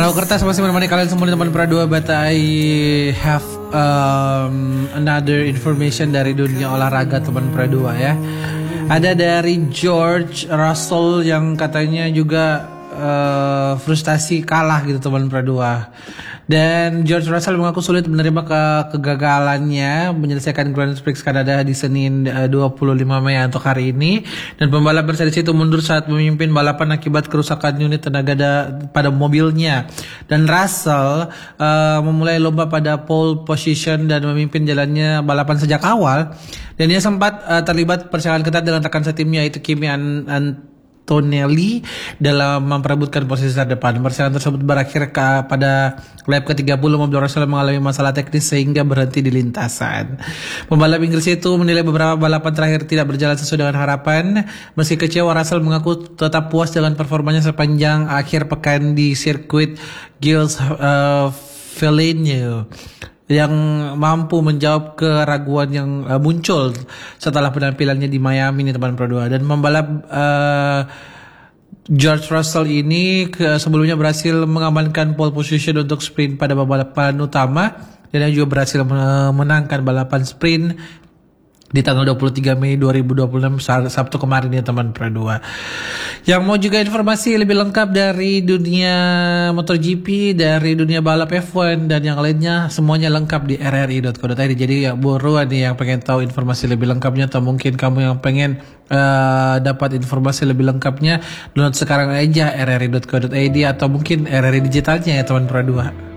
Perahu kertas masih menemani kalian semua di teman Pradua, but I have another information dari dunia olahraga teman Pradua ya. Ada dari George Russell yang katanya juga frustasi kalah gitu teman Pradua. Dan George Russell mengaku sulit menerima kegagalannya menyelesaikan Grand Prix Kanada di Senin 25 Mei untuk hari ini. Dan pembalap Mercedes itu mundur saat memimpin balapan akibat kerusakan unit tenaga pada mobilnya. Dan Russell memulai lomba pada pole position dan memimpin jalannya balapan sejak awal. Dan dia sempat terlibat persaingan ketat dengan rekan setimnya yaitu Kimi Antonelli dalam memperebutkan posisi terdepan. Persaingan tersebut berakhir pada lap ke-30 mobil Russell mengalami masalah teknis sehingga berhenti di lintasan. Pembalap Inggris itu menilai beberapa balapan terakhir tidak berjalan sesuai dengan harapan. Meski kecewa, Russell mengaku tetap puas dengan performanya sepanjang akhir pekan di sirkuit Gilles Villeneuve yang mampu menjawab keraguan yang muncul setelah penampilannya di Miami nih teman Pro 2. Dan pembalap George Russell ini sebelumnya berhasil mengamankan pole position untuk sprint pada balapan utama dan dia juga berhasil memenangkan balapan sprint di tanggal 23 Mei 2026 Sabtu kemarin ya teman Pro 2. Yang mau juga informasi lebih lengkap dari dunia MotoGP, dari dunia balap F1 dan yang lainnya, semuanya lengkap di rri.co.id. Jadi ya buruan nih yang pengen tahu informasi lebih lengkapnya atau mungkin kamu yang pengen dapat informasi lebih lengkapnya, download sekarang aja rri.co.id atau mungkin RRI digitalnya ya teman Pro 2.